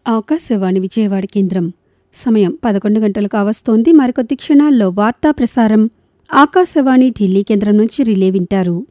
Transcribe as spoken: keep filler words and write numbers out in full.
ఆకాశవాణి విజయవాడ కేంద్రం. సమయం పదకొండు గంటలు కావస్తోంది. మరికొద్ది క్షణాల్లో వార్తా ప్రసారం ఆకాశవాణి ఢిల్లీ కేంద్రం నుంచి రిలే వింటారు.